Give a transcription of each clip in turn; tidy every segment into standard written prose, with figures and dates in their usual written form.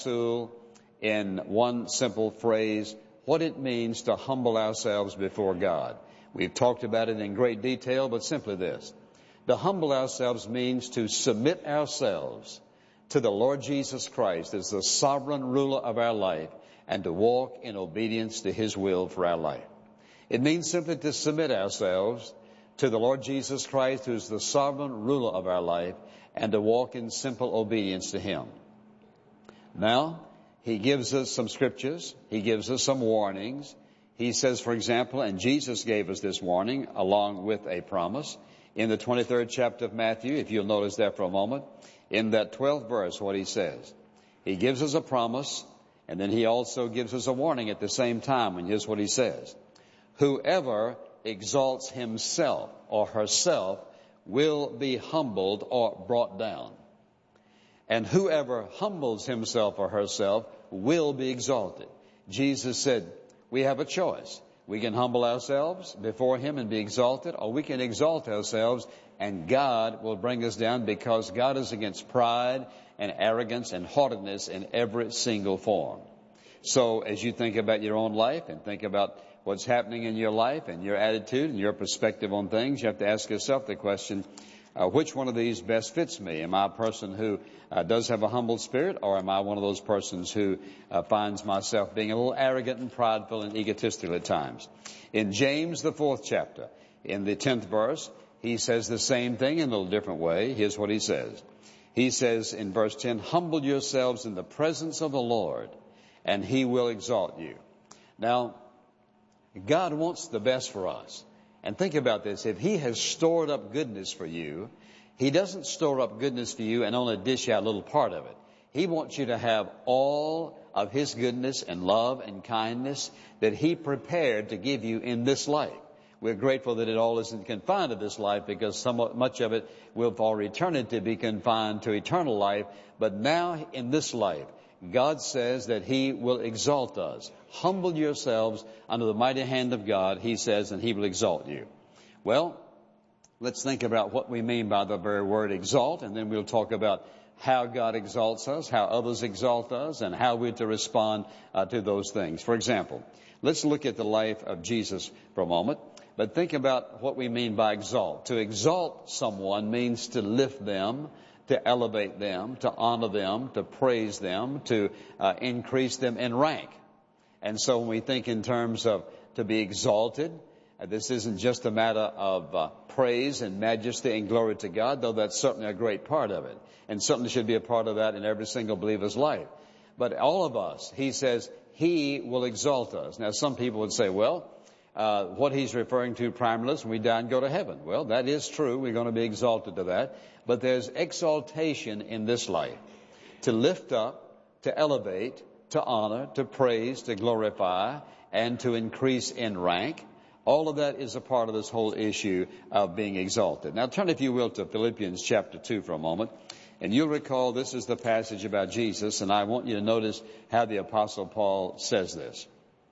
in one simple phrase what it means to humble ourselves before God. We've talked about it in great detail, but simply this. To humble ourselves means to submit ourselves to the Lord Jesus Christ as the sovereign ruler of our life and to walk in obedience to His will for our life. It means simply to submit ourselves to the Lord Jesus Christ, who is the sovereign ruler of our life, and to walk in simple obedience to Him. Now, He gives us some scriptures. He gives us some warnings. He says, for example, and Jesus gave us this warning along with a promise in the 23rd chapter of Matthew, if you'll notice that for a moment. In that 12th verse, what He says. He gives us a promise, and then He also gives us a warning at the same time, and here's what He says. Whoever exalts himself or herself will be humbled or brought down. And whoever humbles himself or herself will be exalted. Jesus said, we have a choice. We can humble ourselves before Him and be exalted, or we can exalt ourselves and God will bring us down, because God is against pride and arrogance and haughtiness in every single form. So as you think about your own life and think about what's happening in your life and your attitude and your perspective on things, you have to ask yourself the question, which one of these best fits me? Am I a person who does have a humble spirit, or am I one of those persons who finds myself being a little arrogant and prideful and egotistical at times? In James, the 4th chapter, in the 10th verse, he says the same thing in a little different way. Here's what he says. He says in verse 10, humble yourselves in the presence of the Lord, and He will exalt you. Now, God wants the best for us. And think about this. If He has stored up goodness for you, He doesn't store up goodness for you and only dish out a little part of it. He wants you to have all of His goodness and love and kindness that He prepared to give you in this life. We're grateful that it all isn't confined to this life, because much of it will for eternity be confined to eternal life. But now in this life, God says that He will exalt us. Humble yourselves under the mighty hand of God, He says, and He will exalt you. Well, let's think about what we mean by the very word exalt, and then we'll talk about how God exalts us, how others exalt us, and how we're to respond to those things. For example, let's look at the life of Jesus for a moment, but think about what we mean by exalt. To exalt someone means to lift them, to elevate them, to honor them, to praise them, to increase them in rank. And so when we think in terms of to be exalted, this isn't just a matter of praise and majesty and glory to God, though that's certainly a great part of it, and certainly should be a part of that in every single believer's life. But all of us, He says, He will exalt us. Now, some people would say, well, what He's referring to primarily is when we die and go to heaven. Well, that is true. We're going to be exalted to that. But there's exaltation in this life. To lift up, to elevate, to honor, to praise, to glorify, and to increase in rank. All of that is a part of this whole issue of being exalted. Now turn, if you will, to Philippians chapter 2 for a moment. And you'll recall this is the passage about Jesus, and I want you to notice how the Apostle Paul says this.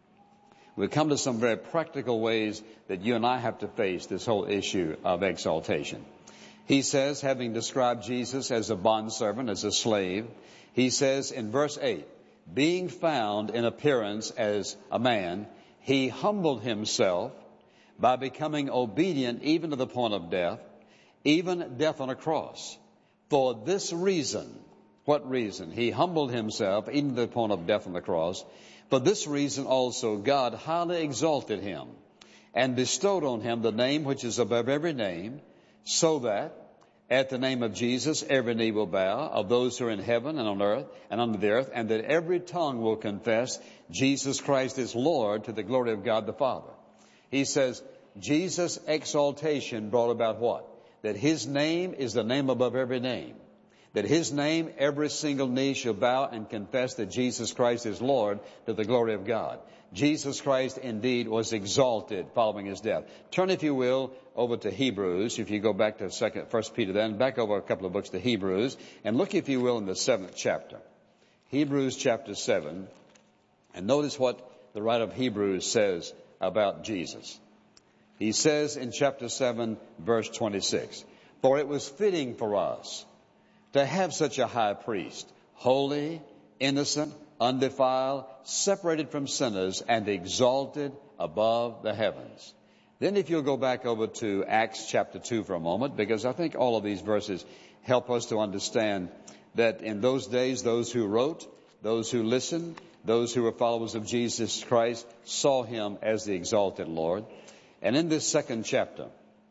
We'll come to some very practical ways that you and I have to face this whole issue of exaltation. He says, having described Jesus as a bondservant, as a slave, he says in verse 8, being found in appearance as a man, He humbled Himself by becoming obedient even to the point of death, even death on a cross. For this reason, what reason? He humbled Himself even to the point of death on the cross. For this reason also God highly exalted Him and bestowed on Him the name which is above every name, so that at the name of Jesus every knee will bow, of those who are in heaven and on earth and under the earth, and that every tongue will confess Jesus Christ is Lord, to the glory of God the Father. He says Jesus' exaltation brought about what? That His name is the name above every name. That His name, every single knee shall bow and confess that Jesus Christ is Lord, to the glory of God. Jesus Christ indeed was exalted following His death. Turn, if you will, over to Hebrews. If you go back to 1 Peter, then back over a couple of books to Hebrews, and look, if you will, in the 7th chapter. Hebrews chapter 7, and notice what the writer of Hebrews says about Jesus. He says in chapter 7, verse 26, for it was fitting for us to have such a high priest, holy, innocent, undefiled, separated from sinners, and exalted above the heavens. Then if you'll go back over to Acts chapter 2 for a moment, because I think all of these verses help us to understand that in those days, those who wrote, those who listened, those who were followers of Jesus Christ saw him as the exalted Lord. And in this second chapter,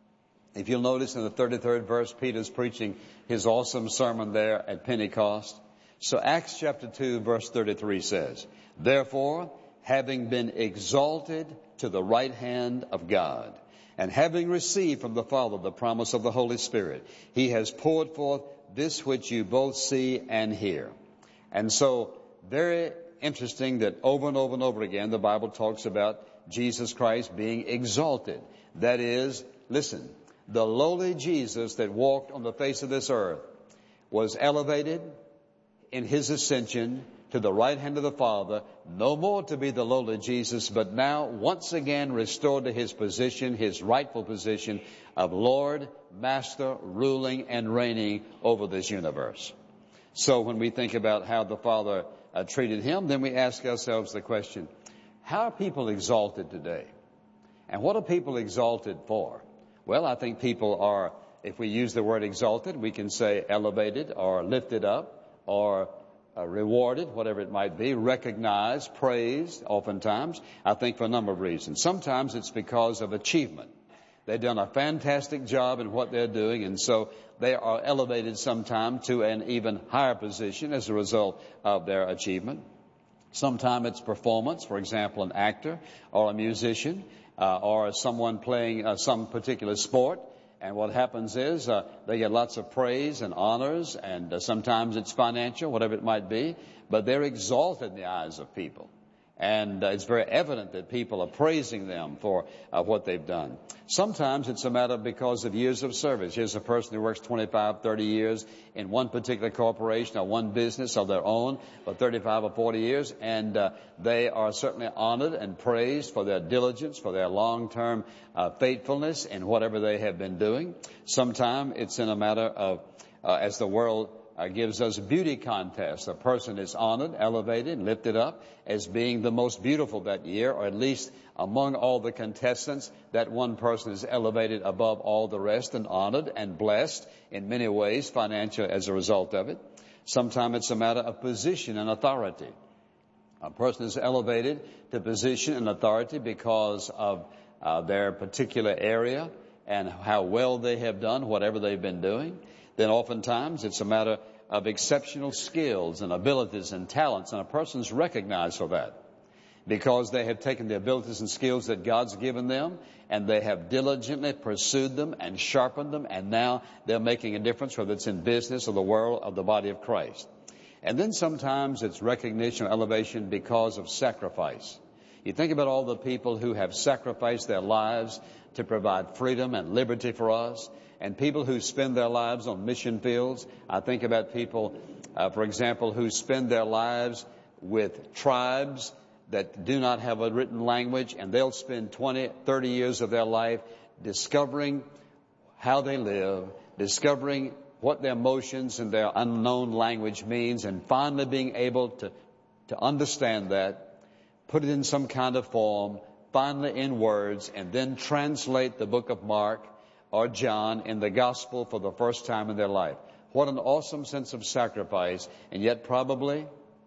if you'll notice in the 33rd verse, Peter's preaching his awesome sermon there at Pentecost. So Acts chapter 2 verse 33 says, "Therefore, having been exalted to the right hand of God, and having received from the Father the promise of the Holy Spirit, he has poured forth this which you both see and hear." And so, very interesting that over and over and over again, the Bible talks about Jesus Christ being exalted. That is, listen, the lowly Jesus that walked on the face of this earth was elevated in his ascension to the right hand of the Father, no more to be the lowly Jesus, but now once again restored to his position, his rightful position of Lord, Master, ruling and reigning over this universe. So when we think about how the Father treated him, then we ask ourselves the question, how are people exalted today? And what are people exalted for? Well, I think people are, if we use the word exalted, we can say elevated or lifted up or rewarded, whatever it might be, recognized, praised, oftentimes, I think for a number of reasons. Sometimes it's because of achievement. They've done a fantastic job in what they're doing, and so they are elevated sometime to an even higher position as a result of their achievement. Sometimes it's performance, for example, an actor or a musician or someone playing some particular sport. And what happens is they get lots of praise and honors, and sometimes it's financial, whatever it might be, but they're exalted in the eyes of people. And it's very evident that people are praising them for what they've done. Sometimes it's a matter because of years of service. Here's a person who works 25, 30 years in one particular corporation or one business of their own for 35 or 40 years, and they are certainly honored and praised for their diligence, for their long-term faithfulness in whatever they have been doing. Sometimes it's in a matter of, as the world gives us a beauty contest. A person is honored, elevated, lifted up as being the most beautiful that year, or at least among all the contestants, that one person is elevated above all the rest and honored and blessed in many ways, financial as a result of it. Sometimes it's a matter of position and authority. A person is elevated to position and authority because of their particular area and how well they have done whatever they've been doing. Then oftentimes it's a matter of exceptional skills and abilities and talents, and a person's recognized for that because they have taken the abilities and skills that God's given them, and they have diligently pursued them and sharpened them, and now they're making a difference, whether it's in business or the world of the body of Christ. And then sometimes it's recognition or elevation because of sacrifice. You think about all the people who have sacrificed their lives to provide freedom and liberty for us, and people who spend their lives on mission fields. I think about people, for example, who spend their lives with tribes that do not have a written language, and they'll spend 20, 30 years of their life discovering how they live, discovering what their emotions and their unknown language means, and finally being able to understand that, put it in some kind of form, finally in words, and then translate the book of Mark or John in the gospel for the first time in their life. What an awesome sense of sacrifice, and yet probably,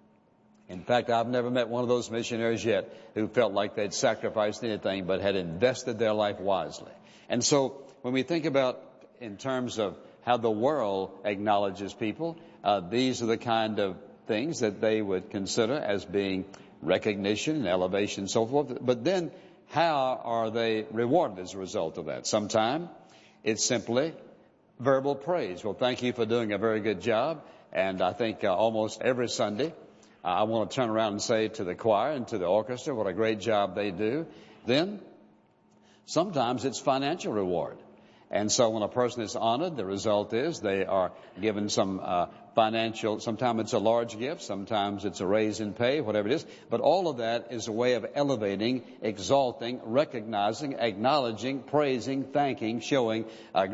in fact, I've never met one of those missionaries yet who felt like they'd sacrificed anything but had invested their life wisely. And so when we think about in terms of how the world acknowledges people, these are the kind of things that they would consider as being recognition and elevation and so forth. But then how are they rewarded as a result of that? Sometimes it's simply verbal praise. Well, thank you for doing a very good job. And I think almost every Sunday, I want to turn around and say to the choir and to the orchestra what a great job they do. Then sometimes it's financial reward. And so when a person is honored, the result is they are given some financial, sometimes it's a large gift, sometimes it's a raise in pay, whatever it is. But all of that is a way of elevating, exalting, recognizing, acknowledging, praising, thanking, showing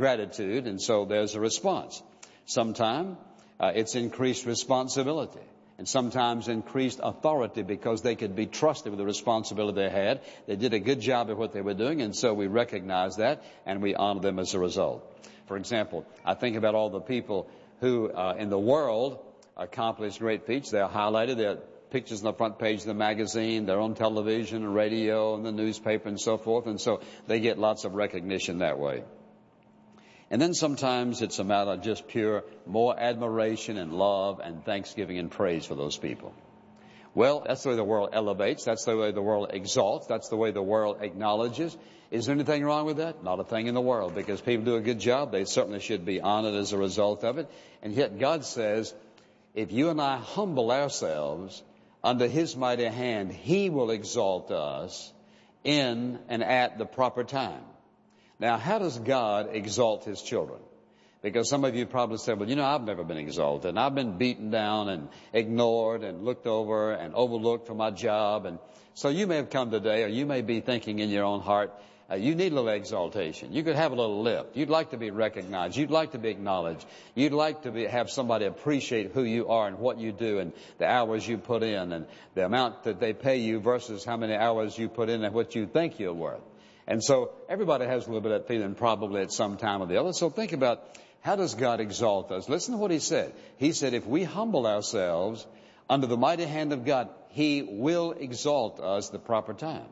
gratitude. And so there's a response. Sometimes it's increased responsibility. and sometimes increased authority because they could be trusted with the responsibility they had. They did a good job at what they were doing, and so we recognize that and we honor them as a result. For example, I think about all the people who in the world accomplished great feats. They're highlighted. They're pictures on the front page of the magazine. They're on television and radio and the newspaper and so forth. And so they get lots of recognition that way. And then sometimes it's a matter of just pure more admiration and love and thanksgiving and praise for those people. Well, that's the way the world elevates. That's the way the world exalts. That's the way the world acknowledges. Is there anything wrong with that? Not a thing in the world, because people do a good job. They certainly should be honored as a result of it. And yet God says, if you and I humble ourselves under His mighty hand, He will exalt us in and at the proper time. Now, how does God exalt His children? Because some of you probably say, well, I've never been exalted. And I've been beaten down and ignored and looked over and overlooked for my job. And so you may have come today, or you may be thinking in your own heart, you need a little exaltation. You could have a little lift. You'd like to be recognized. You'd like to be acknowledged. You'd like to have somebody appreciate who you are and what you do and the hours you put in and the amount that they pay you versus how many hours you put in and what you think you're worth. And so everybody has a little bit of that feeling probably at some time or the other. So think about, how does God exalt us? Listen to what He said. He said, if we humble ourselves under the mighty hand of God, He will exalt us the proper time.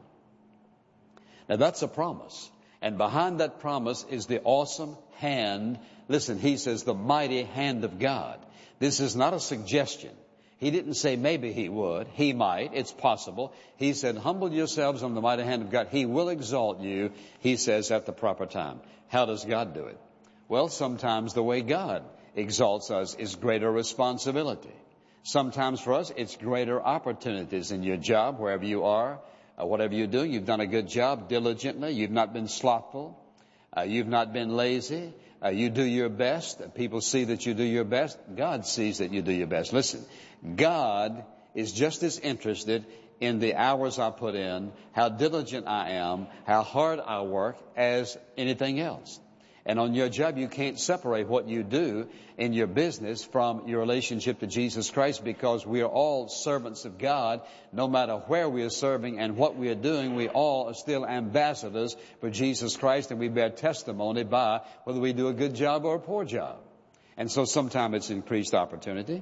Now that's a promise. And behind that promise is the awesome hand. Listen, He says the mighty hand of God. This is not a suggestion. He didn't say maybe He would. He might. It's possible. He said, humble yourselves on the mighty hand of God. He will exalt you, He says, at the proper time. How does God do it? Well, sometimes the way God exalts us is greater responsibility. Sometimes for us, it's greater opportunities in your job, wherever you are. Whatever you do, you've done a good job diligently. You've not been slothful. You've not been lazy. You do your best. People see that you do your best. God sees that you do your best. Listen, God is just as interested in the hours I put in, how diligent I am, how hard I work, as anything else. And on your job, you can't separate what you do in your business from your relationship to Jesus Christ, because we are all servants of God. No matter where we are serving and what we are doing, we all are still ambassadors for Jesus Christ, and we bear testimony by whether we do a good job or a poor job. And so sometimes it's increased opportunity.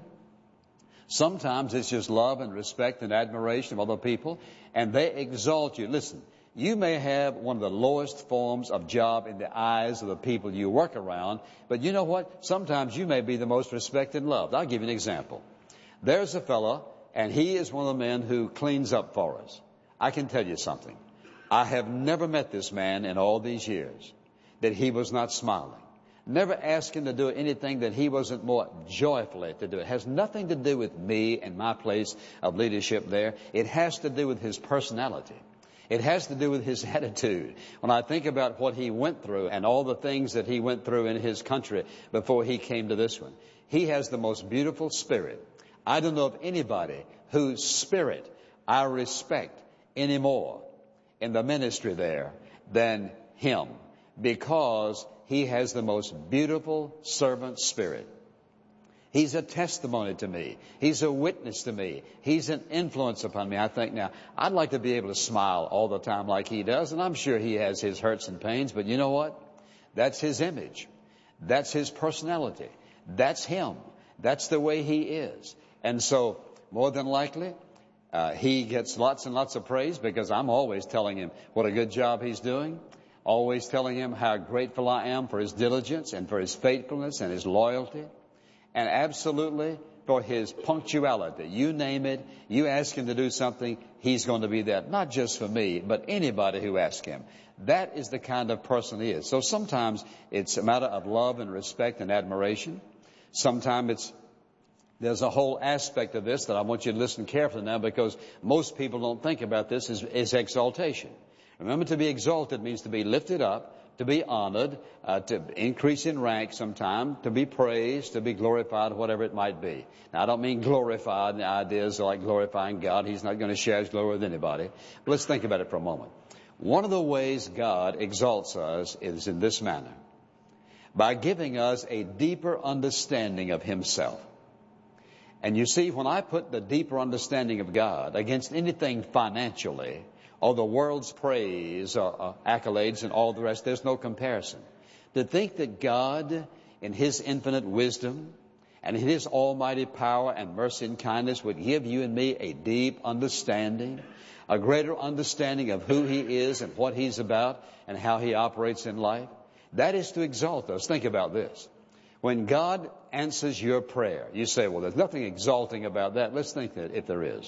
Sometimes it's just love and respect and admiration of other people, and they exalt you. Listen, you may have one of the lowest forms of job in the eyes of the people you work around, but you know what? Sometimes you may be the most respected and loved. I'll give you an example. There's a fellow, and he is one of the men who cleans up for us. I can tell you something. I have never met this man in all these years that he was not smiling. Never asked him to do anything that he wasn't more joyfully to do. It has nothing to do with me and my place of leadership there. It has to do with his personality. It has to do with his attitude. When I think about what he went through and all the things that he went through in his country before he came to this one, he has the most beautiful spirit. I don't know of anybody whose spirit I respect any more in the ministry there than him, because he has the most beautiful servant spirit. He's a testimony to me. He's a witness to me. He's an influence upon me. I think now, I'd like to be able to smile all the time like he does, and I'm sure he has his hurts and pains, but you know what? That's his image. That's his personality. That's him. That's the way he is. And so, more than likely, he gets lots and lots of praise, because I'm always telling him what a good job he's doing. Always telling him how grateful I am for his diligence and for his faithfulness and his loyalty. And absolutely for his punctuality. You name it, you ask him to do something, he's going to be there. Not just for me, but anybody who asks him. That is the kind of person he is. So sometimes it's a matter of love and respect and admiration. Sometimes there's a whole aspect of this that I want you to listen carefully now, because most people don't think about this, is exaltation. Remember, to be exalted means to be lifted up, to be honored, to increase in rank sometime, to be praised, to be glorified, whatever it might be. Now, I don't mean glorified in the ideas like glorifying God. He's not going to share His glory with anybody. But let's think about it for a moment. One of the ways God exalts us is in this manner: by giving us a deeper understanding of Himself. And you see, when I put the deeper understanding of God against anything financially, or the world's praise or accolades and all the rest, there's no comparison. To think that God, in His infinite wisdom and in His almighty power and mercy and kindness, would give you and me a deep understanding, a greater understanding of who He is and what He's about and how He operates in life, that is to exalt us. Think about this. When God answers your prayer, you say, well, there's nothing exalting about that. Let's think that if there is.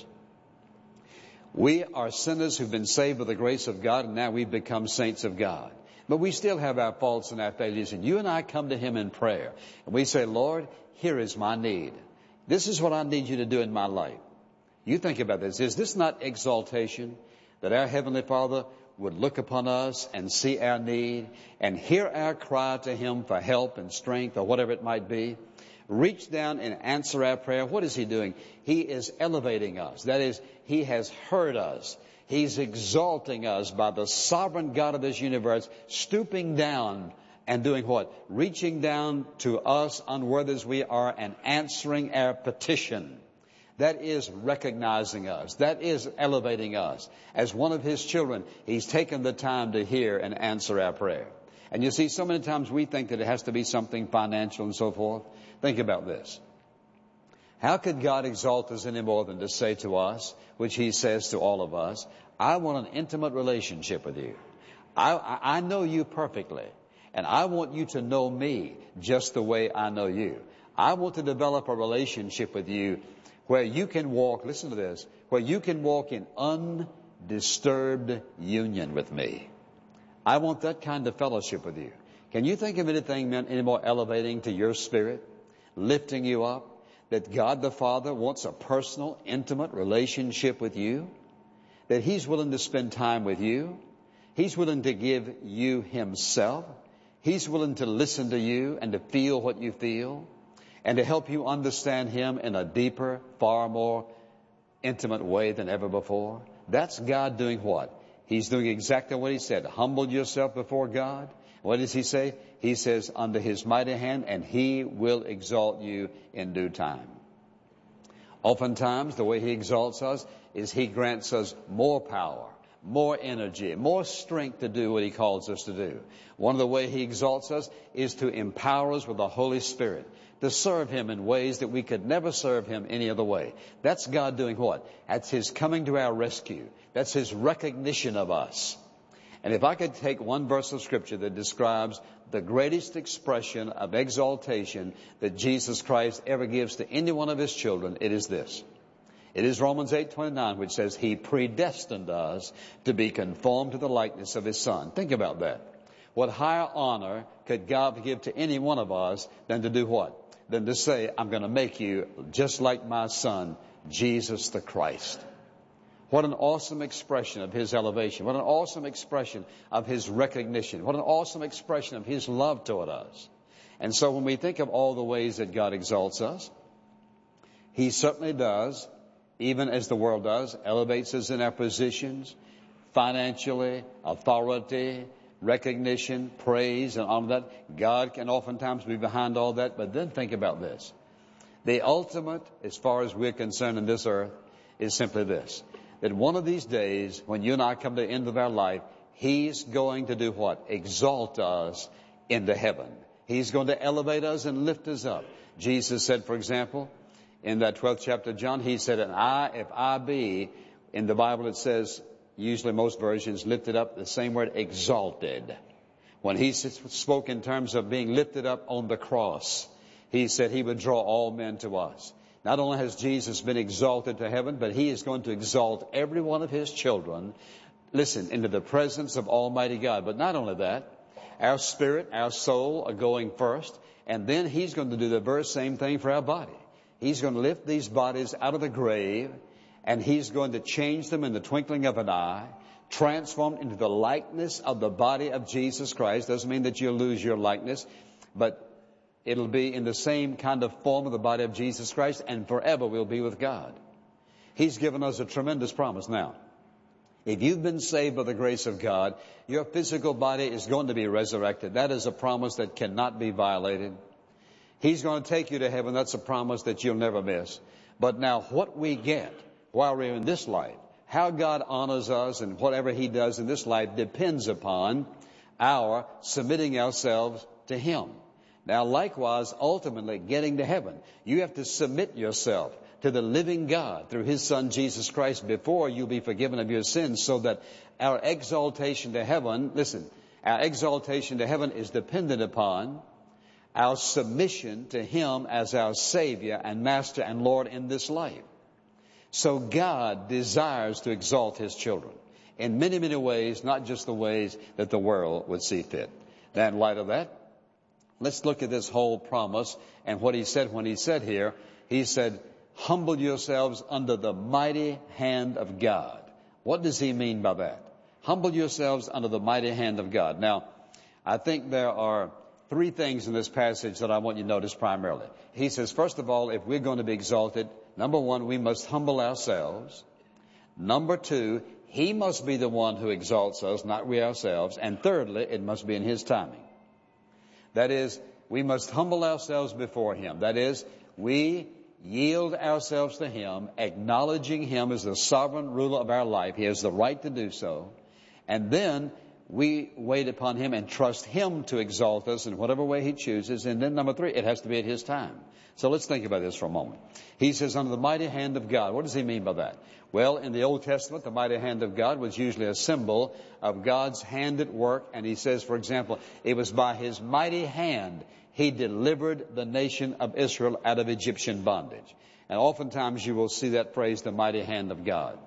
We are sinners who've been saved by the grace of God, and now we've become saints of God. But we still have our faults and our failures, and you and I come to Him in prayer. And we say, Lord, here is my need. This is what I need you to do in my life. You think about this. Is this not exaltation? That our Heavenly Father would look upon us and see our need and hear our cry to Him for help and strength or whatever it might be, reach down and answer our prayer. What is He doing? He is elevating us. That is, He has heard us. He's exalting us by the sovereign God of this universe, stooping down and doing what? Reaching down to us, unworthy as we are, and answering our petition. That is recognizing us. That is elevating us. As one of His children, He's taken the time to hear and answer our prayer. And you see, so many times we think that it has to be something financial and so forth. Think about this. How could God exalt us any more than to say to us, which He says to all of us, I want an intimate relationship with you. I know you perfectly, and I want you to know me just the way I know you. I want to develop a relationship with you where you can walk, listen to this, where you can walk in undisturbed union with me. I want that kind of fellowship with you. Can you think of anything any more elevating to your spirit, lifting you up, that God the Father wants a personal, intimate relationship with you? That He's willing to spend time with you? He's willing to give you Himself? He's willing to listen to you and to feel what you feel? And to help you understand Him in a deeper, far more intimate way than ever before? That's God doing what? He's doing exactly what He said. Humble yourself before God. What does He say? He says, under His mighty hand, and He will exalt you in due time. Oftentimes, the way He exalts us is He grants us more power, more energy, more strength to do what He calls us to do. One of the ways He exalts us is to empower us with the Holy Spirit, to serve Him in ways that we could never serve Him any other way. That's God doing what? That's His coming to our rescue. That's His recognition of us. And if I could take one verse of Scripture that describes the greatest expression of exaltation that Jesus Christ ever gives to any one of His children, it is this. It is Romans 8:29, which says, He predestined us to be conformed to the likeness of His Son. Think about that. What higher honor could God give to any one of us than to do what? Than to say, I'm going to make you just like my Son, Jesus the Christ. What an awesome expression of His elevation. What an awesome expression of His recognition. What an awesome expression of His love toward us. And so when we think of all the ways that God exalts us, He certainly does, even as the world does, elevates us in our positions, financially, authority, recognition, praise, and all of that. God can oftentimes be behind all that. But then think about this. The ultimate, as far as we're concerned in this earth, is simply this. That one of these days, when you and I come to the end of our life, He's going to do what? Exalt us into heaven. He's going to elevate us and lift us up. Jesus said, for example, in that 12th chapter of John, He said, if I be, in the Bible it says, usually most versions lifted up, the same word, exalted. When He spoke in terms of being lifted up on the cross, He said He would draw all men to us. Not only has Jesus been exalted to heaven, but He is going to exalt every one of His children, listen, into the presence of Almighty God. But not only that, our spirit, our soul are going first, and then He's going to do the very same thing for our body. He's going to lift these bodies out of the grave, and He's going to change them in the twinkling of an eye, transform into the likeness of the body of Jesus Christ. Doesn't mean that you'll lose your likeness, but it'll be in the same kind of form of the body of Jesus Christ, and forever we'll be with God. He's given us a tremendous promise. Now, if you've been saved by the grace of God, your physical body is going to be resurrected. That is a promise that cannot be violated. He's going to take you to heaven. That's a promise that you'll never miss. But now what we get while we're in this life, how God honors us and whatever He does in this life depends upon our submitting ourselves to Him. Now, likewise, ultimately getting to heaven, you have to submit yourself to the living God through His Son, Jesus Christ, before you'll be forgiven of your sins, so that our exaltation to heaven, listen, our exaltation to heaven is dependent upon our submission to Him as our Savior and Master and Lord in this life. So God desires to exalt His children in many, many ways, not just the ways that the world would see fit. Now, in light of that, let's look at this whole promise and what He said when He said here. He said, humble yourselves under the mighty hand of God. What does He mean by that? Humble yourselves under the mighty hand of God. Now, I think there are three things in this passage that I want you to notice primarily. He says, first of all, if we're going to be exalted, number one, we must humble ourselves. Number two, He must be the one who exalts us, not we ourselves. And thirdly, it must be in His timing. That is, we must humble ourselves before Him. That is, we yield ourselves to Him, acknowledging Him as the sovereign ruler of our life. He has the right to do so. And then we wait upon Him and trust Him to exalt us in whatever way He chooses. And then number three, it has to be at His time. So let's think about this for a moment. He says, under the mighty hand of God. What does He mean by that? Well, in the Old Testament, the mighty hand of God was usually a symbol of God's hand at work. And He says, for example, it was by His mighty hand He delivered the nation of Israel out of Egyptian bondage. And oftentimes you will see that phrase, the mighty hand of God.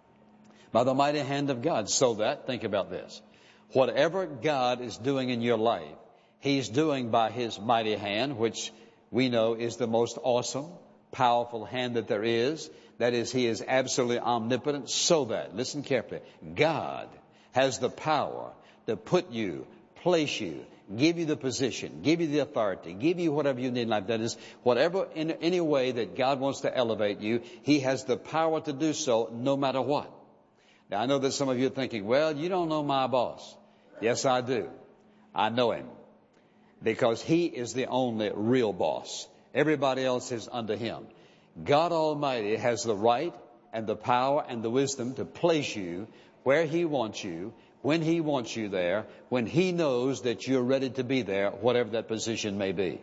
By the mighty hand of God. So that, think about this. Whatever God is doing in your life, He's doing by His mighty hand, which we know is the most awesome, powerful hand that there is. That is, He is absolutely omnipotent, so that, listen carefully, God has the power to put you, place you, give you the position, give you the authority, give you whatever you need in life. That is, whatever, in any way that God wants to elevate you, He has the power to do so no matter what. Now, I know that some of you are thinking, well, you don't know my boss. Yes, I do. I know him because He is the only real boss. Everybody else is under Him. God Almighty has the right and the power and the wisdom to place you where He wants you, when He wants you there, when He knows that you're ready to be there, whatever that position may be.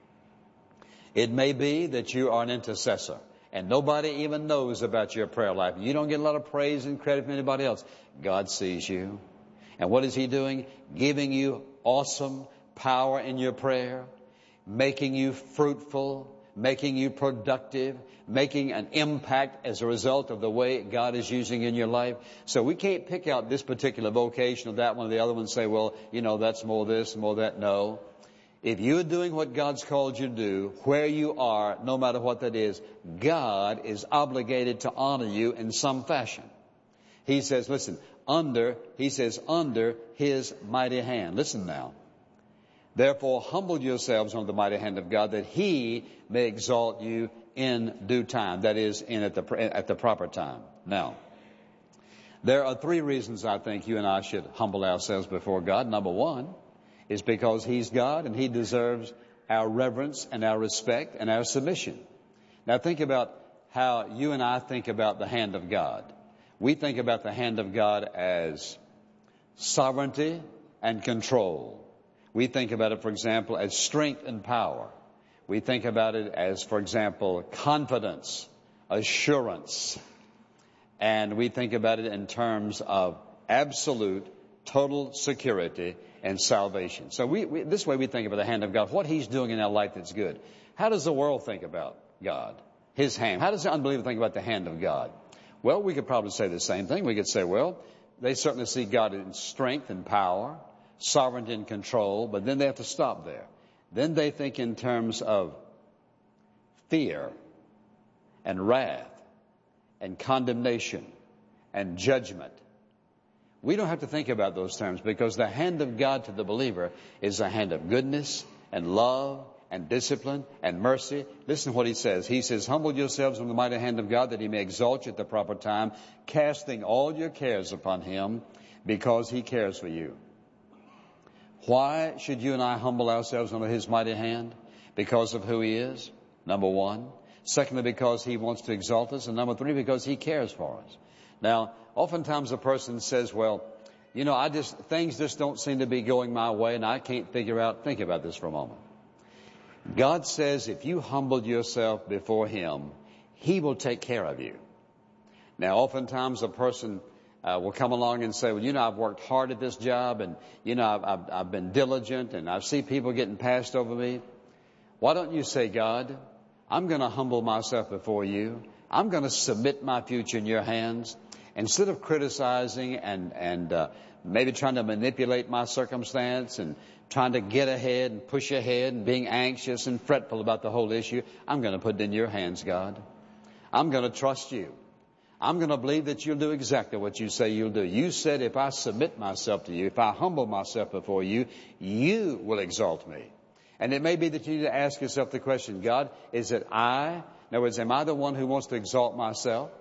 It may be that you are an intercessor and nobody even knows about your prayer life. You don't get a lot of praise and credit from anybody else. God sees you. And what is He doing? Giving you awesome power in your prayer, making you fruitful, making you productive, making an impact as a result of the way God is using in your life. So we can't pick out this particular vocation or that one or the other one and say, well, you know, that's more this, more that. No. If you're doing what God's called you to do, where you are, no matter what that is, God is obligated to honor you in some fashion. He says, listen, under His mighty hand. Listen now. Therefore, humble yourselves under the mighty hand of God, that He may exalt you in due time. That is, at the proper time. Now, there are three reasons I think you and I should humble ourselves before God. Number one is because He's God and He deserves our reverence and our respect and our submission. Now, think about how you and I think about the hand of God. We think about the hand of God as sovereignty and control. We think about it, for example, as strength and power. We think about it as, for example, confidence, assurance. And we think about it in terms of absolute, total security and salvation. So this way we think about the hand of God, what He's doing in our life that's good. How does the world think about God? His hand. How does the unbeliever think about the hand of God? Well, we could probably say the same thing. We could say, well, they certainly see God in strength and power, sovereignty and control, but then they have to stop there. Then they think in terms of fear and wrath and condemnation and judgment. We don't have to think about those terms because the hand of God to the believer is a hand of goodness and love and discipline and mercy. Listen to what He says. He says, humble yourselves under the mighty hand of God that He may exalt you at the proper time, casting all your cares upon Him because He cares for you. Why should you and I humble ourselves under His mighty hand? Because of who He is, number one. Secondly, because He wants to exalt us. And number three, because He cares for us. Now, oftentimes a person says, well, you know, things just don't seem to be going my way and I can't figure out. Think about this for a moment. God says if you humble yourself before Him, He will take care of you. Now, oftentimes a person will come along and say, well, you know, I've worked hard at this job and, you know, I've been diligent and I see people getting passed over me. Why don't you say, God, I'm going to humble myself before you. I'm going to submit my future in your hands. Instead of criticizing and maybe trying to manipulate my circumstance and trying to get ahead and push ahead and being anxious and fretful about the whole issue, I'm going to put it in your hands, God. I'm going to trust you. I'm going to believe that you'll do exactly what you say you'll do. You said if I submit myself to you, if I humble myself before you, you will exalt me. And it may be that you need to ask yourself the question, God, is it I? In other words, am I the one who wants to exalt myself?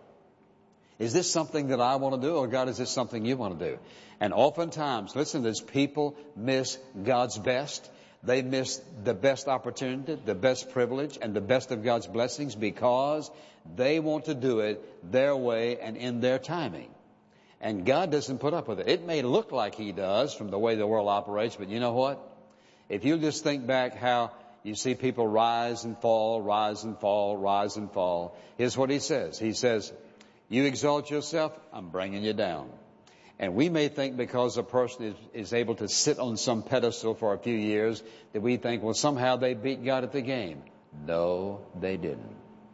Is this something that I want to do, or God, is this something you want to do? And oftentimes, listen, as people miss God's best, they miss the best opportunity, the best privilege, and the best of God's blessings because they want to do it their way and in their timing. And God doesn't put up with it. It may look like He does from the way the world operates, but you know what? If you just think back how you see people rise and fall, rise and fall, rise and fall, here's what He says. He says, you exalt yourself, I'm bringing you down. And we may think because a person is able to sit on some pedestal for a few years that we think, well, somehow they beat God at the game. No, they didn't.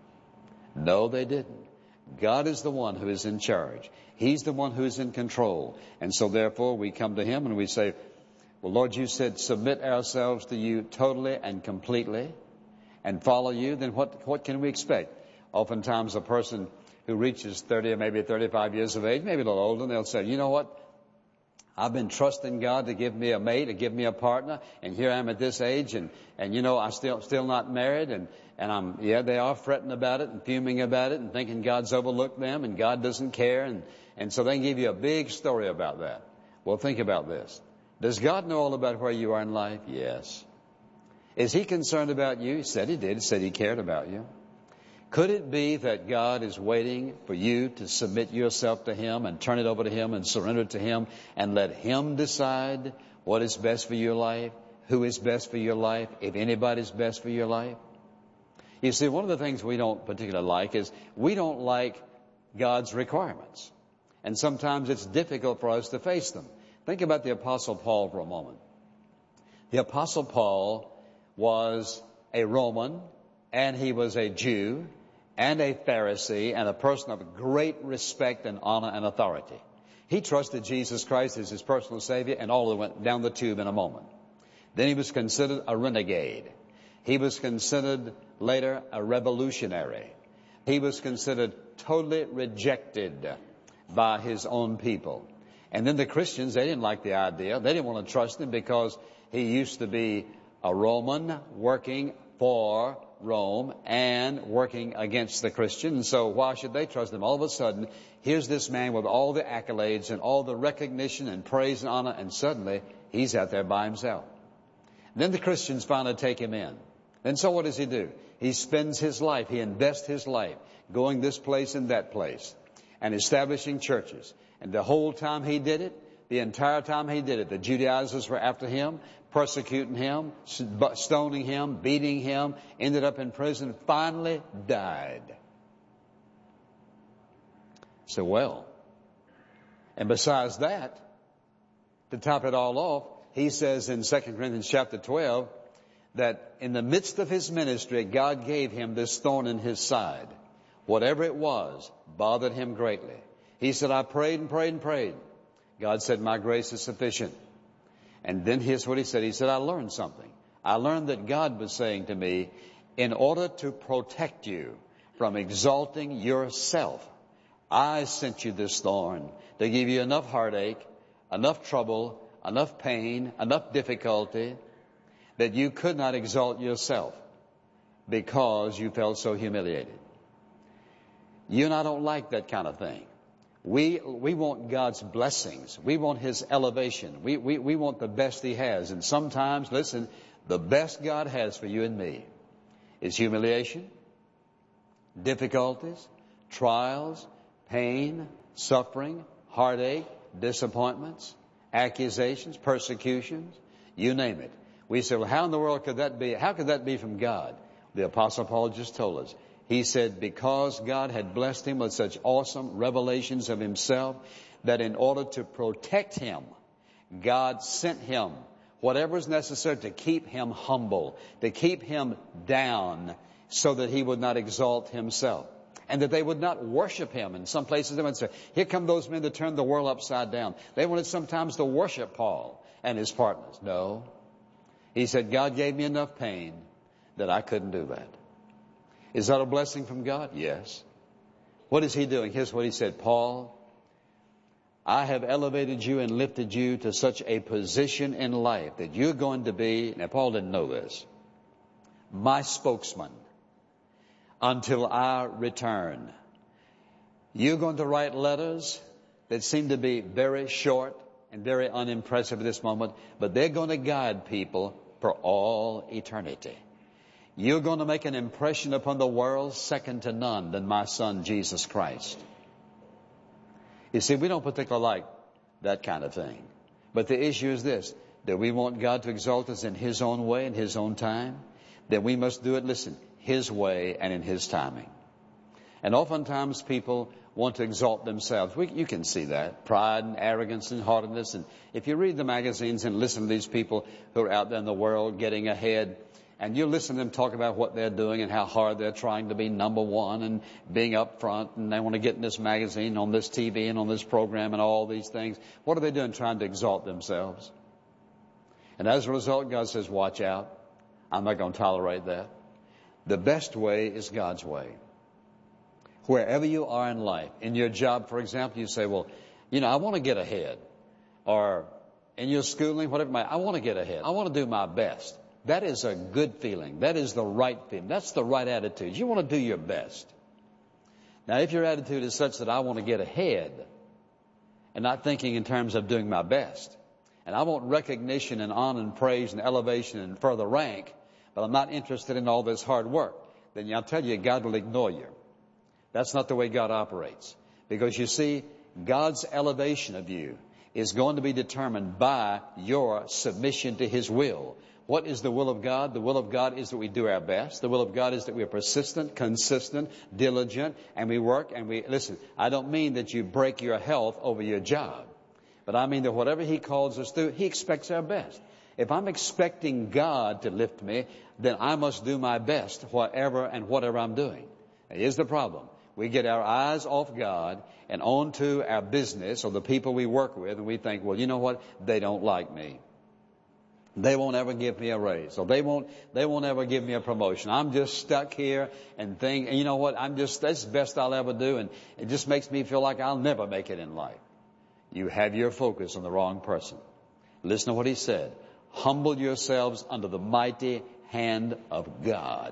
No, they didn't. God is the one who is in charge. He's the one who is in control. And so therefore we come to Him and we say, well, Lord, you said submit ourselves to you totally and completely and follow you. Then what can we expect? Oftentimes a person who reaches 30 or maybe 35 years of age, maybe a little older, and they'll say, you know what? I've been trusting God to give me a mate, to give me a partner, and here I am at this age, and you know, I'm still not married, and they are fretting about it and fuming about it and thinking God's overlooked them and God doesn't care, and so they can give you a big story about that. Well, think about this. Does God know all about where you are in life? Yes. Is He concerned about you? He said He did. He said He cared about you. Could it be that God is waiting for you to submit yourself to Him and turn it over to Him and surrender to Him and let Him decide what is best for your life, who is best for your life, if anybody's best for your life? You see, one of the things we don't particularly like is we don't like God's requirements. And sometimes it's difficult for us to face them. Think about the Apostle Paul for a moment. The Apostle Paul was a Roman, and he was a Jew, and a Pharisee, and a person of great respect and honor and authority. He trusted Jesus Christ as his personal Savior, and all of it went down the tube in a moment. Then he was considered a renegade. He was considered later a revolutionary. He was considered totally rejected by his own people. And then the Christians, they didn't like the idea. They didn't want to trust him because he used to be a Roman working for Rome and working against the Christians. So why should they trust him? All of a sudden, here's this man with all the accolades and all the recognition and praise and honor, and suddenly he's out there by himself. Then the Christians finally take him in. And so what does he do? He spends his life, he invests his life going this place and that place and establishing churches. And the whole time he did it, the entire time he did it, the Judaizers were after him, persecuting him, stoning him, beating him, ended up in prison, finally died. So, well, and besides that, to top it all off, he says in 2 Corinthians chapter 12 that in the midst of his ministry, God gave him this thorn in his side. Whatever it was, bothered him greatly. He said, I prayed and prayed and prayed. God said, my grace is sufficient. And then here's what he said. He said, I learned something. I learned that God was saying to me, in order to protect you from exalting yourself, I sent you this thorn to give you enough heartache, enough trouble, enough pain, enough difficulty that you could not exalt yourself because you felt so humiliated. You and I don't like that kind of thing. We want God's blessings. We want His elevation. We want the best He has. And sometimes, listen, the best God has for you and me is humiliation, difficulties, trials, pain, suffering, heartache, disappointments, accusations, persecutions, you name it. We say, well, how in the world could that be? How could that be from God? The Apostle Paul just told us. He said, because God had blessed him with such awesome revelations of himself, that in order to protect him, God sent him whatever is necessary to keep him humble, to keep him down, so that he would not exalt himself, and that they would not worship him. In some places they would say, here come those men to turn the world upside down. They wanted sometimes to worship Paul and his partners. No. He said, God gave me enough pain that I couldn't do that. Is that a blessing from God? Yes. What is he doing? Here's what he said, Paul, I have elevated you and lifted you to such a position in life that you're going to be, now Paul didn't know this, my spokesman until I return. You're going to write letters that seem to be very short and very unimpressive at this moment, but they're going to guide people for all eternity. You're going to make an impression upon the world second to none than my son, Jesus Christ. You see, we don't particularly like that kind of thing. But the issue is this, that we want God to exalt us in his own way, in his own time. Then we must do it, listen, his way and in his timing. And oftentimes people want to exalt themselves. You can see that. Pride and arrogance and haughtiness. And if you read the magazines and listen to these people who are out there in the world getting ahead, and you listen to them talk about what they're doing and how hard they're trying to be number one and being up front, and they want to get in this magazine, on this TV and on this program and all these things. What are they doing? Trying to exalt themselves. And as a result, God says, watch out. I'm not going to tolerate that. The best way is God's way. Wherever you are in life, in your job, for example, you say, well, I want to get ahead. Or in your schooling, whatever, I want to get ahead. I want to do my best. That is a good feeling. That is the right feeling. That's the right attitude. You want to do your best. Now, if your attitude is such that I want to get ahead and not thinking in terms of doing my best, and I want recognition and honor and praise and elevation and further rank, but I'm not interested in all this hard work, then I'll tell you, God will ignore you. That's not the way God operates. Because you see, God's elevation of you is going to be determined by your submission to his will. What is the will of God? The will of God is that we do our best. The will of God is that we are persistent, consistent, diligent, and we work and we, listen, I don't mean that you break your health over your job, but I mean that whatever he calls us to, he expects our best. If I'm expecting God to lift me, then I must do my best, whatever I'm doing. Now, here's the problem. We get our eyes off God and onto our business or the people we work with, and we think, well, you know what? They don't like me. They won't ever give me a raise, or they won't ever give me a promotion. I'm just stuck here and think, you know what? that's the best I'll ever do, and it just makes me feel like I'll never make it in life. You have your focus on the wrong person. Listen to what he said. Humble yourselves under the mighty hand of God.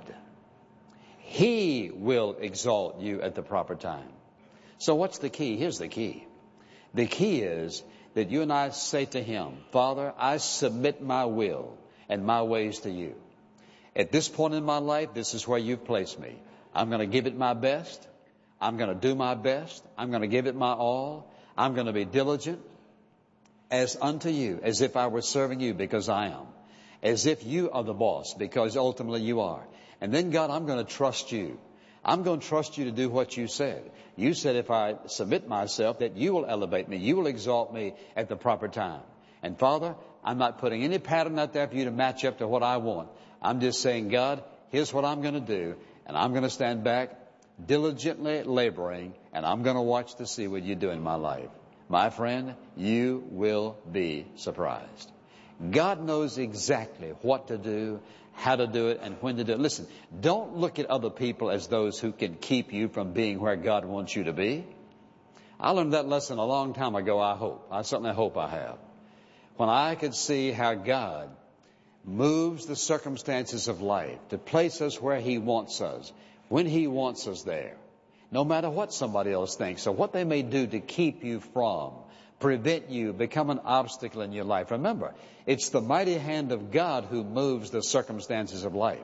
He will exalt you at the proper time. So what's the key? Here's the key. The key is that you and I say to him, Father, I submit my will and my ways to you. At this point in my life, this is where you've placed me. I'm going to give it my best. I'm going to do my best. I'm going to give it my all. I'm going to be diligent as unto you, as if I were serving you, because I am. As if you are the boss, because ultimately you are. And then, God, I'm going to trust you. I'm going to trust you to do what you said. You said if I submit myself that you will elevate me, you will exalt me at the proper time. And Father, I'm not putting any pattern out there for you to match up to what I want. I'm just saying, God, here's what I'm going to do, and I'm going to stand back diligently laboring, and I'm going to watch to see what you do in my life. My friend, you will be surprised. God knows exactly what to do, how to do it, and when to do it. Listen, don't look at other people as those who can keep you from being where God wants you to be. I learned that lesson a long time ago, I hope. I certainly hope I have. When I could see how God moves the circumstances of life to place us where he wants us, when he wants us there, no matter what somebody else thinks or what they may do to keep you from, prevent you, become an obstacle in your life. Remember, it's the mighty hand of God who moves the circumstances of life.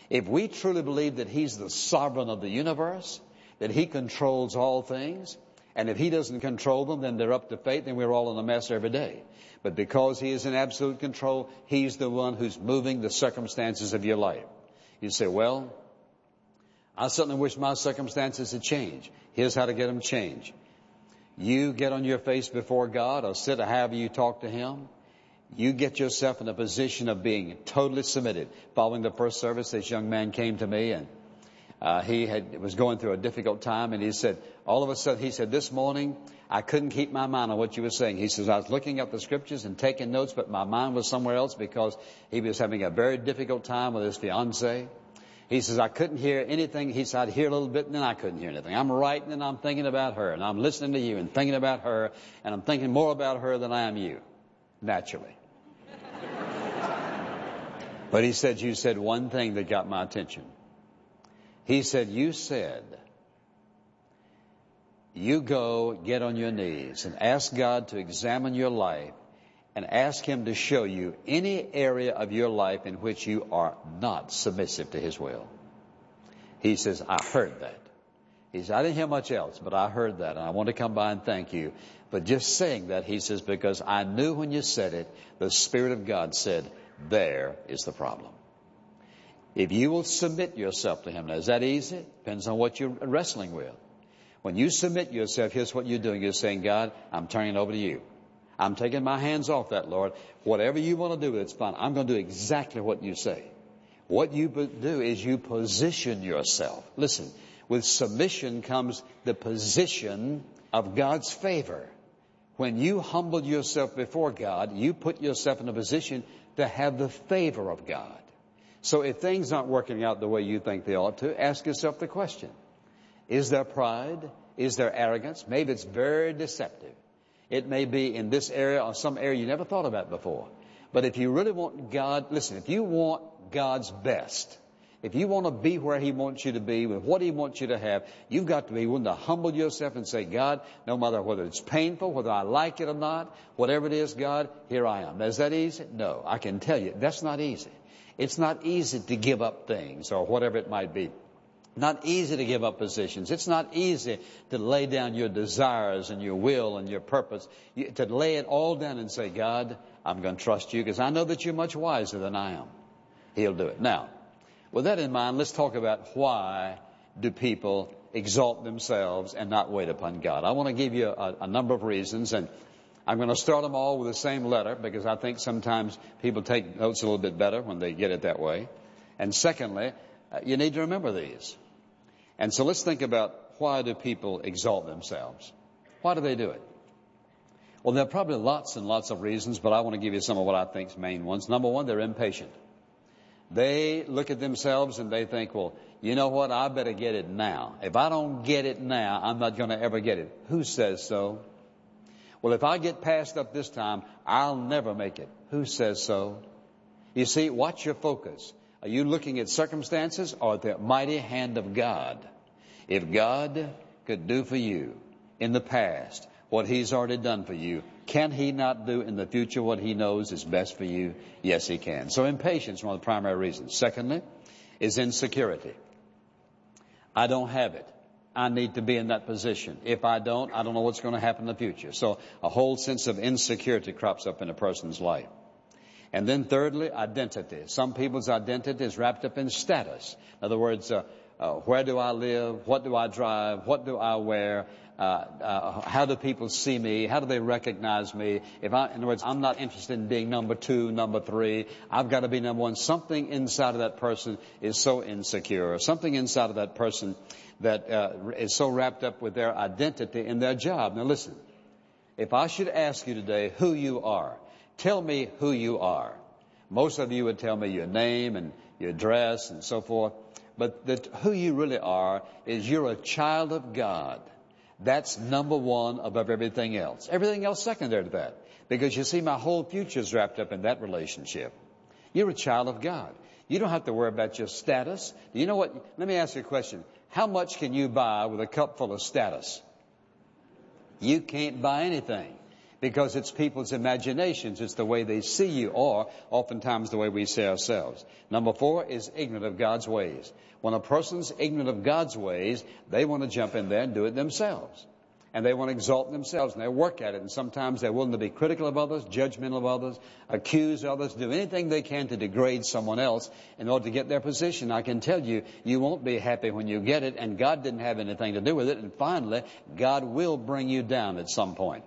If we truly believe that He's the sovereign of the universe, that He controls all things, and if He doesn't control them, then they're up to fate, then we're all in a mess every day. But because He is in absolute control, He's the one who's moving the circumstances of your life. You say, well, I certainly wish my circumstances had changed. Here's how to get them changed. You get on your face before God, or sit or however you talk to Him. You get yourself in a position of being totally submitted. Following the first service, this young man came to me, and he was going through a difficult time, and he said, all of a sudden, he said, this morning, I couldn't keep my mind on what you were saying. He says, I was looking up the scriptures and taking notes, but my mind was somewhere else because he was having a very difficult time with his fiancée. He says, I couldn't hear anything. He said, I'd hear a little bit, and then I couldn't hear anything. I'm writing, and I'm thinking about her, and I'm listening to you, and thinking about her, and I'm thinking more about her than I am you, naturally. But he said, you said one thing that got my attention. He said, you said, you go get on your knees and ask God to examine your life and ask Him to show you any area of your life in which you are not submissive to His will. He says, I heard that. He said, I didn't hear much else, but I heard that, and I want to come by and thank you. But just saying that, he says, because I knew when you said it, the Spirit of God said, there is the problem. If you will submit yourself to Him, now is that easy? Depends on what you're wrestling with. When you submit yourself, here's what you're doing. You're saying, God, I'm turning it over to you. I'm taking my hands off that, Lord. Whatever you want to do with it's fine. I'm going to do exactly what you say. What you do is you position yourself. Listen, with submission comes the position of God's favor. When you humble yourself before God, you put yourself in a position to have the favor of God. So if things aren't working out the way you think they ought to, ask yourself the question. Is there pride? Is there arrogance? Maybe it's very deceptive. It may be in this area or some area you never thought about before. But if you really want God, listen, if you want God's best, if you want to be where He wants you to be, with what He wants you to have, you've got to be willing to humble yourself and say, God, no matter whether it's painful, whether I like it or not, whatever it is, God, here I am. Now, is that easy? No, I can tell you, that's not easy. It's not easy to give up things or whatever it might be. Not easy to give up positions. It's not easy to lay down your desires and your will and your purpose. To lay it all down and say, God, I'm going to trust you because I know that you're much wiser than I am. He'll do it. Now, with that in mind, let's talk about why do people exalt themselves and not wait upon God. I want to give you a number of reasons, and I'm going to start them all with the same letter because I think sometimes people take notes a little bit better when they get it that way. And secondly, you need to remember these. And so let's think about why do people exalt themselves? Why do they do it? Well, there are probably lots and lots of reasons, but I want to give you some of what I think is main ones. Number one, they're impatient. They look at themselves and they think, well, you know what? I better get it now. If I don't get it now, I'm not going to ever get it. Who says so? Well, if I get passed up this time, I'll never make it. Who says so? You see, watch your focus. Are you looking at circumstances or the mighty hand of God? If God could do for you in the past what He's already done for you, can He not do in the future what He knows is best for you? Yes, He can. So impatience is one of the primary reasons. Secondly, is insecurity. I don't have it. I need to be in that position. If I don't know what's going to happen in the future. So a whole sense of insecurity crops up in a person's life. And then thirdly, identity. Some people's identity is wrapped up in status. In other words, where do I live? What do I drive? What do I wear? How do people see me? How do they recognize me? In other words, I'm not interested in being number 2, number 3. I've got to be number 1. Something inside of that person is so insecure. Something inside of that person that is so wrapped up with their identity in their job. Now listen, if I should ask you today who you are, tell me who you are. Most of you would tell me your name and your dress and so forth. But who you really are is you're a child of God. That's number 1 above everything else. Everything else secondary to that. Because you see, my whole future is wrapped up in that relationship. You're a child of God. You don't have to worry about your status. You know what? Let me ask you a question. How much can you buy with a cup full of status? You can't buy anything. because it's people's imaginations. It's the way they see you, or oftentimes the way we see ourselves. Number 4 is ignorant of God's ways. When a person's ignorant of God's ways, they want to jump in there and do it themselves. And they want to exalt themselves, and they work at it. And sometimes they're willing to be critical of others, judgmental of others, accuse others, do anything they can to degrade someone else in order to get their position. I can tell you, you won't be happy when you get it, and God didn't have anything to do with it. And finally, God will bring you down at some point.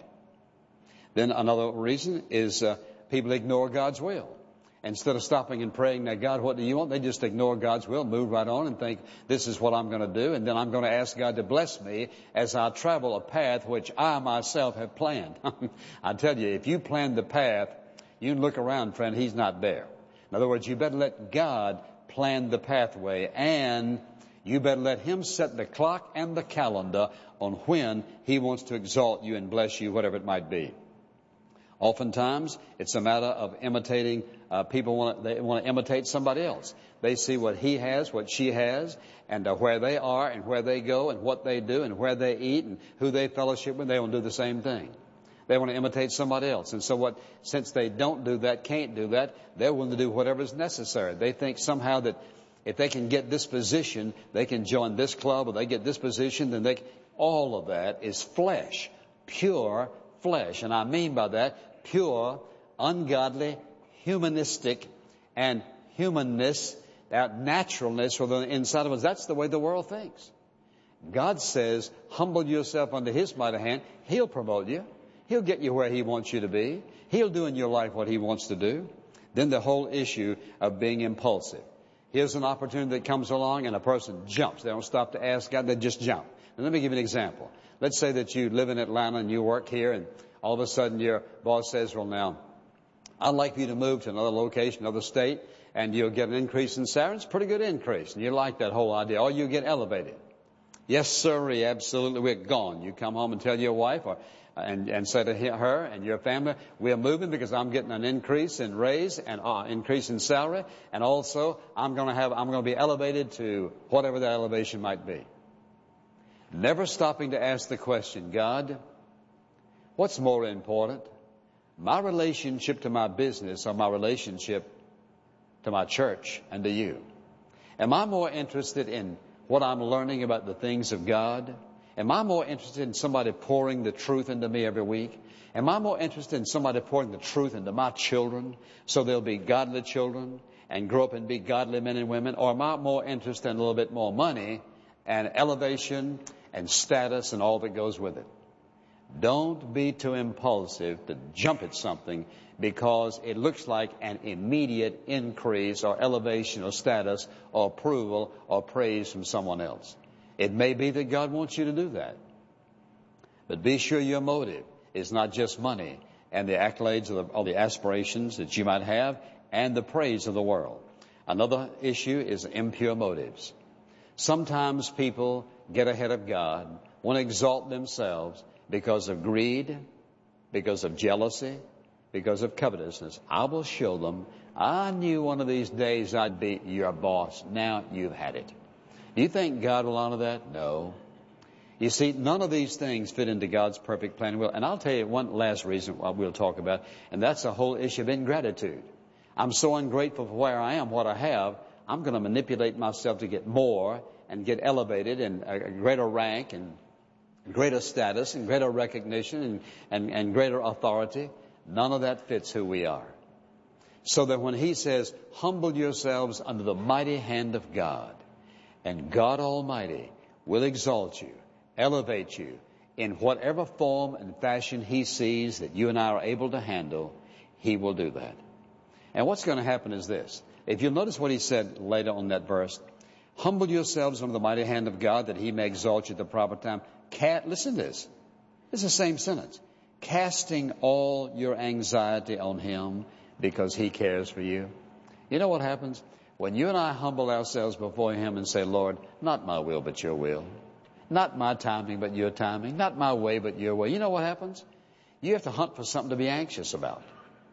Then another reason is people ignore God's will. Instead of stopping and praying, now, God, what do you want? They just ignore God's will, move right on and think, this is what I'm going to do, and then I'm going to ask God to bless me as I travel a path which I myself have planned. I tell you, if you plan the path, you look around, friend, He's not there. In other words, you better let God plan the pathway, and you better let Him set the clock and the calendar on when He wants to exalt you and bless you, whatever it might be. Oftentimes, it's a matter of imitating. People want to imitate somebody else. They see what he has, what she has, and where they are, and where they go, and what they do, and where they eat, and who they fellowship with. They want to do the same thing. They want to imitate somebody else. And so since they don't do that, can't do that, they're willing to do whatever is necessary. They think somehow that if they can get this position, they can join this club, or they get this position, then all of that is flesh, pure flesh. And I mean by that, pure, ungodly, humanistic, and humanness, that naturalness or the inside of us. That's the way the world thinks. God says, humble yourself under His mighty hand. He'll promote you. He'll get you where He wants you to be. He'll do in your life what He wants to do. Then the whole issue of being impulsive. Here's an opportunity that comes along and a person jumps. They don't stop to ask God, they just jump. And let me give you an example. Let's say that you live in Atlanta and you work here, and all of a sudden your boss says, well, now, I'd like you to move to another location, another state, and you'll get an increase in salary. It's a pretty good increase, and you like that whole idea. Or you get elevated. Yes, sir, absolutely, we're gone. You come home and tell your wife and say to her and your family, we're moving because I'm getting an increase in raise and increase in salary, and also I'm going to be elevated to whatever that elevation might be. Never stopping to ask the question, God, what's more important? My relationship to my business or my relationship to my church and to you? Am I more interested in what I'm learning about the things of God? Am I more interested in somebody pouring the truth into me every week? Am I more interested in somebody pouring the truth into my children so they'll be godly children and grow up and be godly men and women? Or am I more interested in a little bit more money and elevation and status and all that goes with it? Don't be too impulsive to jump at something because it looks like an immediate increase or elevation or status or approval or praise from someone else. It may be that God wants you to do that. But be sure your motive is not just money and the accolades or the aspirations that you might have and the praise of the world. Another issue is impure motives. Sometimes people get ahead of God, want to exalt themselves because of greed, because of jealousy, because of covetousness. I will show them. I knew one of these days I'd be your boss. Now you've had it. Do you think God will honor that? No. You see, none of these things fit into God's perfect plan and will. And I'll tell you one last reason we'll talk about, and that's the whole issue of ingratitude. I'm so ungrateful for where I am, what I have, I'm going to manipulate myself to get more and get elevated and a greater rank and greater status and greater recognition and greater authority. None of that fits who we are. So that when He says, humble yourselves under the mighty hand of God, and God Almighty will exalt you, elevate you in whatever form and fashion He sees that you and I are able to handle, He will do that. And what's going to happen is this. If you'll notice what He said later on that verse, humble yourselves under the mighty hand of God that He may exalt you at the proper time. Listen to this. It's the same sentence. Casting all your anxiety on Him because He cares for you. You know what happens? When you and I humble ourselves before Him and say, Lord, not my will but your will. Not my timing but your timing. Not my way but your way. You know what happens? You have to hunt for something to be anxious about.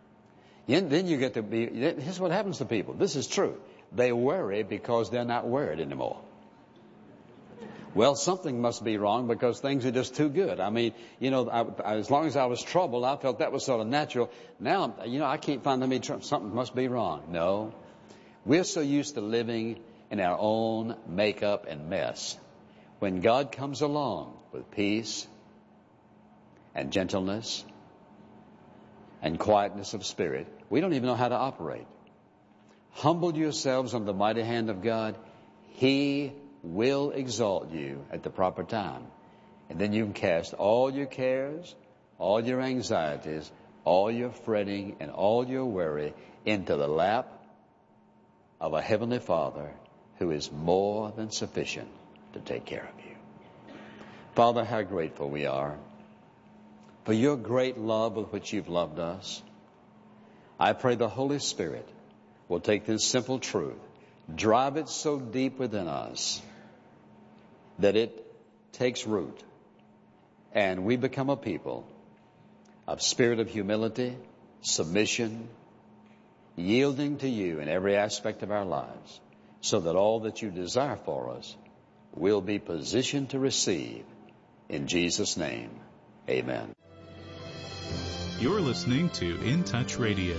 Then you get to be, here's what happens to people. This is true. They worry because they're not worried anymore. Well, something must be wrong because things are just too good. I mean, as long as I was troubled, I felt that was sort of natural. Now, I can't find any trouble. Something must be wrong. No. We're so used to living in our own makeup and mess. When God comes along with peace and gentleness and quietness of spirit, we don't even know how to operate. Humble yourselves under the mighty hand of God. He will exalt you at the proper time. And then you can cast all your cares, all your anxieties, all your fretting, and all your worry into the lap of a Heavenly Father who is more than sufficient to take care of you. Father, how grateful we are for your great love with which you've loved us. I pray the Holy Spirit will take this simple truth, drive it so deep within us that it takes root, and we become a people of spirit of humility, submission, yielding to you in every aspect of our lives, so that all that you desire for us will be positioned to receive. In Jesus' name, amen. You're listening to In Touch Radio.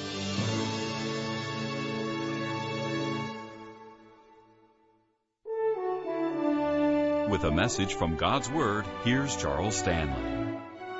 With a message from God's Word, here's Charles Stanley.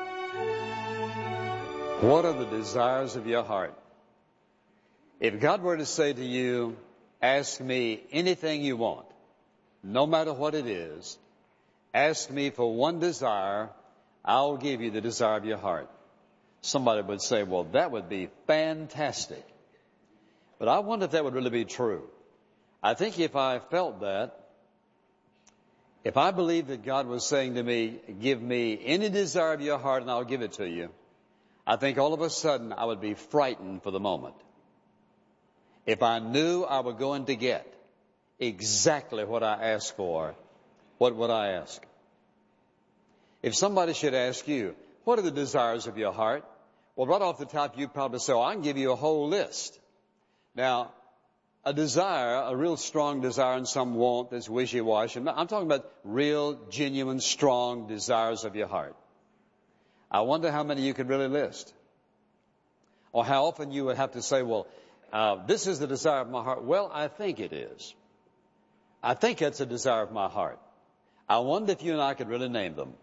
What are the desires of your heart? If God were to say to you, ask me anything you want, no matter what it is, ask me for one desire, I'll give you the desire of your heart. Somebody would say, well, that would be fantastic. But I wonder if that would really be true. I think if I felt that, if I believed that God was saying to me, give me any desire of your heart and I'll give it to you, I think all of a sudden I would be frightened for the moment. If I knew I were going to get exactly what I asked for, what would I ask? If somebody should ask you, what are the desires of your heart? Well, right off the top, you'd probably say, I can give you a whole list. Now, a desire, a real strong desire and some want that's wishy-washy. I'm talking about real, genuine, strong desires of your heart. I wonder how many you could really list. Or how often you would have to say, well, this is the desire of my heart. Well, I think it is. I think that's a desire of my heart. I wonder if you and I could really name them.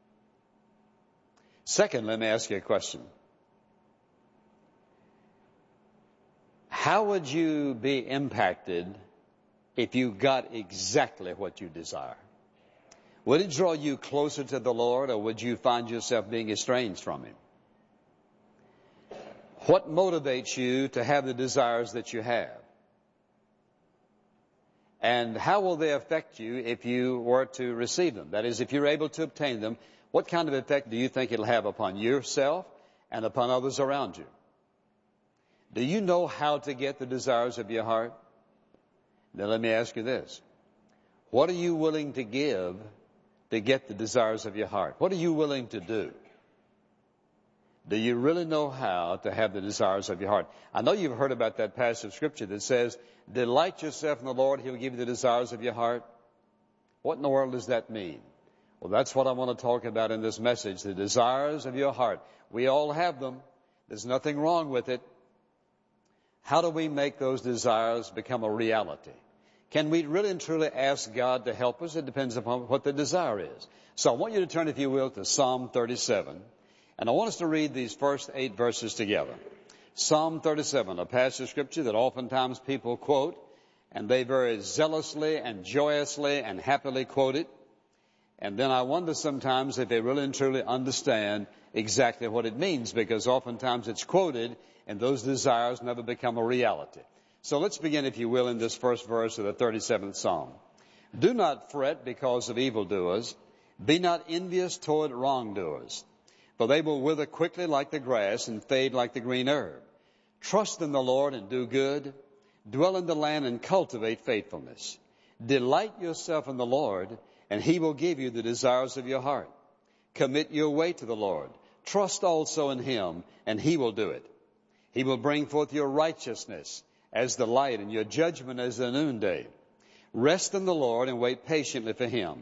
Second, let me ask you a question. How would you be impacted if you got exactly what you desire? Would it draw you closer to the Lord, or would you find yourself being estranged from Him? What motivates you to have the desires that you have? And how will they affect you if you were to receive them? That is, if you're able to obtain them, what kind of effect do you think it'll have upon yourself and upon others around you? Do you know how to get the desires of your heart? Then let me ask you this. What are you willing to give to get the desires of your heart? What are you willing to do? Do you really know how to have the desires of your heart? I know you've heard about that passage of Scripture that says, delight yourself in the Lord, He'll give you the desires of your heart. What in the world does that mean? Well, that's what I want to talk about in this message, the desires of your heart. We all have them. There's nothing wrong with it. How do we make those desires become a reality? Can we really and truly ask God to help us? It depends upon what the desire is. So I want you to turn, if you will, to Psalm 37. And I want us to read these first 8 verses together. Psalm 37, a passage of Scripture that oftentimes people quote, and they very zealously and joyously and happily quote it. And then I wonder sometimes if they really and truly understand exactly what it means, because oftentimes it's quoted and those desires never become a reality. So let's begin, if you will, in this first verse of the 37th Psalm. Do not fret because of evildoers. Be not envious toward wrongdoers, for they will wither quickly like the grass and fade like the green herb. Trust in the Lord and do good. Dwell in the land and cultivate faithfulness. Delight yourself in the Lord, and He will give you the desires of your heart. Commit your way to the Lord. Trust also in Him, and He will do it. He will bring forth your righteousness as the light and your judgment as the noonday. Rest in the Lord and wait patiently for Him.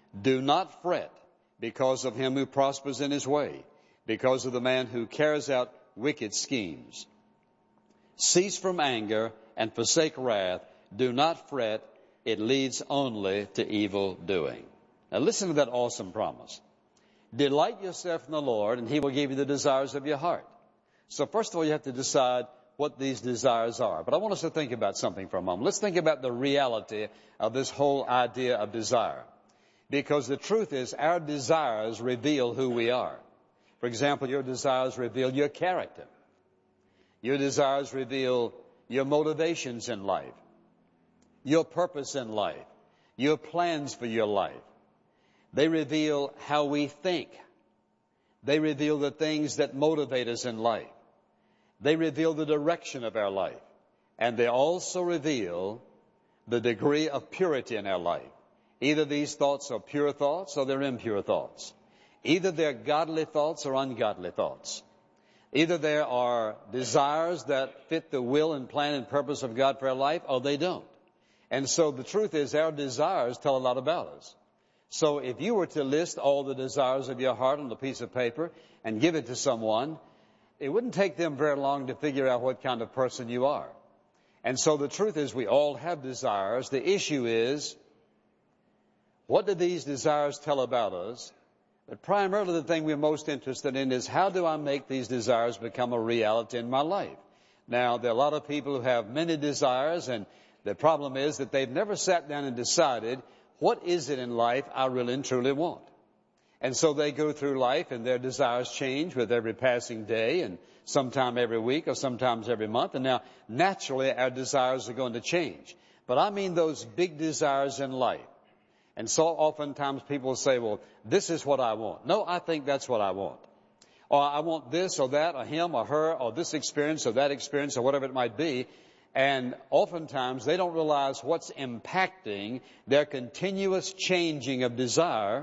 Do not fret because of him who prospers in his way, because of the man who carries out wicked schemes. Cease from anger and forsake wrath. Do not fret. It leads only to evil doing. Now listen to that awesome promise. Delight yourself in the Lord, and he will give you the desires of your heart. So first of all, you have to decide what these desires are. But I want us to think about something for a moment. Let's think about the reality of this whole idea of desire. Because the truth is, our desires reveal who we are. For example, your desires reveal your character. Your desires reveal your motivations in life, your purpose in life, your plans for your life. They reveal how we think. They reveal the things that motivate us in life. They reveal the direction of our life. And they also reveal the degree of purity in our life. Either these thoughts are pure thoughts or they're impure thoughts. Either they're godly thoughts or ungodly thoughts. Either there are desires that fit the will and plan and purpose of God for our life, or they don't. And so the truth is, our desires tell a lot about us. So if you were to list all the desires of your heart on a piece of paper and give it to someone, it wouldn't take them very long to figure out what kind of person you are. And so the truth is, we all have desires. The issue is, what do these desires tell about us? But primarily the thing we're most interested in is, how do I make these desires become a reality in my life? Now, there are a lot of people who have many desires, and the problem is that they've never sat down and decided, what is it in life I really and truly want? And so they go through life and their desires change with every passing day, and sometime every week or sometimes every month. And now, naturally, our desires are going to change. But I mean those big desires in life. And so oftentimes people say, well, this is what I want. No, I think that's what I want. Or I want this or that or him or her or this experience or that experience or whatever it might be. And oftentimes they don't realize what's impacting their continuous changing of desire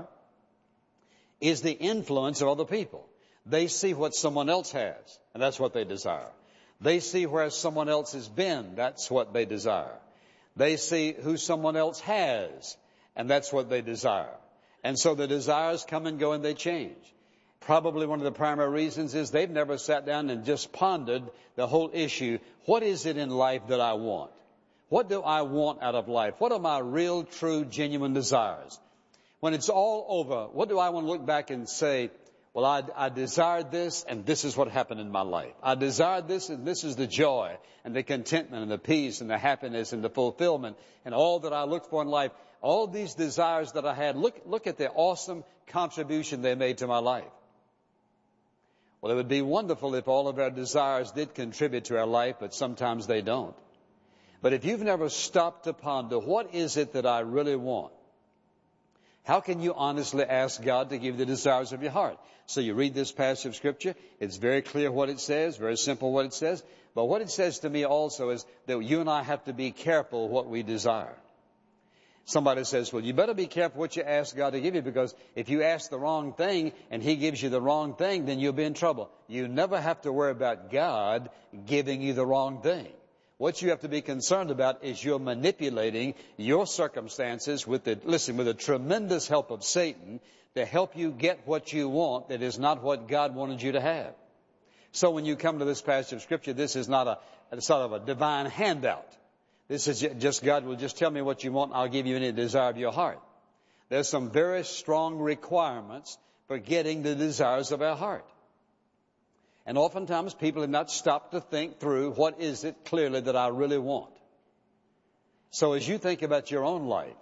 is the influence of other people. They see what someone else has, and that's what they desire. They see where someone else has been, that's what they desire. They see who someone else has, and that's what they desire. And so the desires come and go and they change. Probably one of the primary reasons is they've never sat down and just pondered the whole issue. What is it in life that I want? What do I want out of life? What are my real, true, genuine desires? When it's all over, what do I want to look back and say, well, I desired this, and this is what happened in my life. I desired this, and this is the joy and the contentment and the peace and the happiness and the fulfillment and all that I looked for in life. All these desires that I had, look at the awesome contribution they made to my life. Well, it would be wonderful if all of our desires did contribute to our life, but sometimes they don't. But if you've never stopped to ponder, what is it that I really want? How can you honestly ask God to give you the desires of your heart? So you read this passage of Scripture. It's very clear what it says, very simple what it says. But what it says to me also is that you and I have to be careful what we desire. Somebody says, well, you better be careful what you ask God to give you, because if you ask the wrong thing and He gives you the wrong thing, then you'll be in trouble. You never have to worry about God giving you the wrong thing. What you have to be concerned about is you're manipulating your circumstances with the tremendous help of Satan to help you get what you want that is not what God wanted you to have. So when you come to this passage of Scripture, this is not a sort of a divine handout. This is just God will just tell me what you want, I'll give you any desire of your heart. There's some very strong requirements for getting the desires of our heart. And oftentimes people have not stopped to think through, what is it clearly that I really want? So as you think about your own life,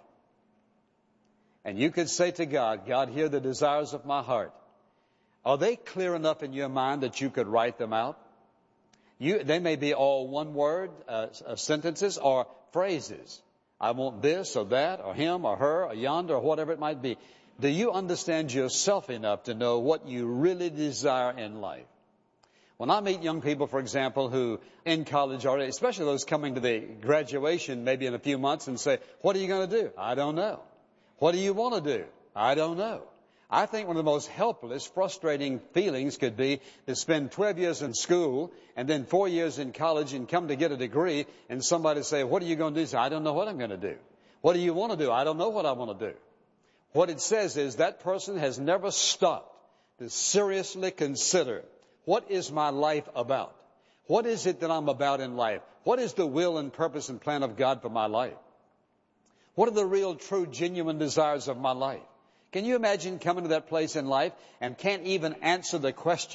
and you could say to God, God, here are the desires of my heart. Are they clear enough in your mind that you could write them out? They may be all one word, sentences or phrases. I want this or that or him or her or yonder or whatever it might be. Do you understand yourself enough to know what you really desire in life? When I meet young people, for example, who in college already, especially those coming to the graduation maybe in a few months and say, what are you going to do? I don't know. What do you want to do? I don't know. I think one of the most helpless, frustrating feelings could be to spend 12 years in school and then 4 years in college and come to get a degree, and somebody say, what are you going to do? Say, I don't know what I'm going to do. What do you want to do? I don't know what I want to do. What it says is that person has never stopped to seriously consider, what is my life about? What is it that I'm about in life? What is the will and purpose and plan of God for my life? What are the real, true, genuine desires of my life? Can you imagine coming to that place in life and can't even answer the question?